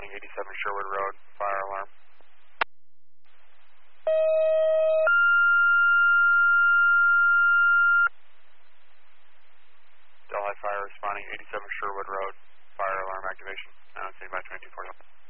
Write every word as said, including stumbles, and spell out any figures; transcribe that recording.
responding eighty-seven Sherwood Road, fire alarm. Delhi Fire responding eighty-seven Sherwood Road, fire alarm activation. Now it's by twenty-two forty.